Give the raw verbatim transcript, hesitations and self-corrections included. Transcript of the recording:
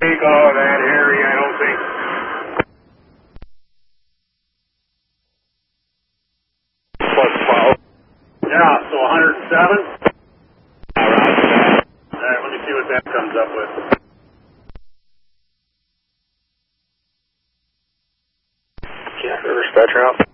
think all of that area, I don't think. Plus twelve. Yeah, so one hundred seven. All right, let me see what that comes up with. Yeah, River Spectrum.